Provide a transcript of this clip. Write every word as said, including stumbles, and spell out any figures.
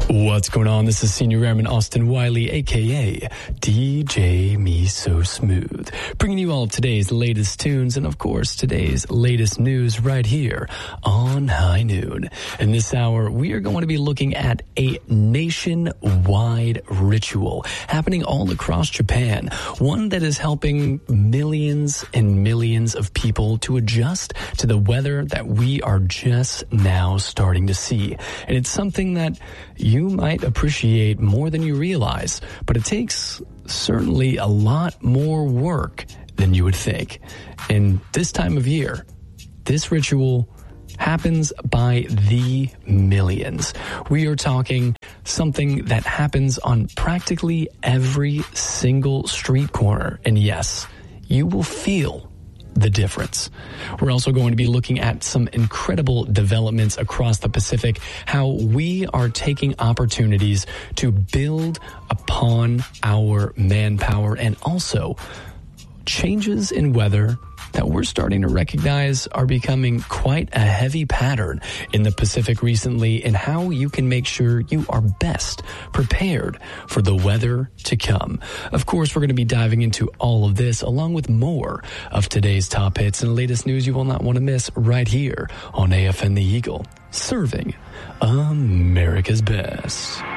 What's going on? This is Senior Airman Austin Wiley, a k a. D J Me So Smooth, bringing you all of today's latest tunes and, of course, today's latest news right here on High Noon. In this hour, we are going to be looking at a nationwide ritual happening all across Japan, one that is helping millions and millions of people to adjust to the weather that we are just now starting to see. And it's something that you might appreciate more than you realize, but it takes certainly a lot more work than you would think. And this time of year, this ritual happens by the millions. We are talking something that happens on practically every single street corner. And yes, you will feel the difference. We're also going to be looking at some incredible developments across the Pacific, how we are taking opportunities to build upon our manpower, and also changes in weather that we're starting to recognize are becoming quite a heavy pattern in the Pacific recently, and how you can make sure you are best prepared for the weather to come. Of course, we're going to be diving into all of this along with more of today's top hits and latest news you will not want to miss right here on A F N The Eagle, serving America's best.